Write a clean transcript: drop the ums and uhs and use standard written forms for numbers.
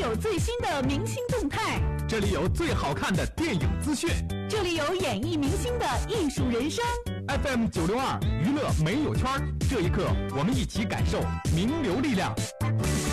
有最新的明星动态， 这里有最好看的电影资讯， 这里有演艺明星的艺术人生。 FM 962娱乐没有圈，这一刻我们一起感受名流力量。